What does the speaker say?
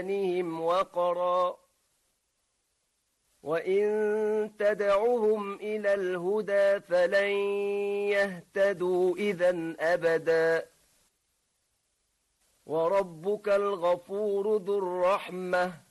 آذانهم وقرا وإن تدعهم إلى الهدى فلن يهتدوا إذا أبدا وربك الغفور ذو الرحمة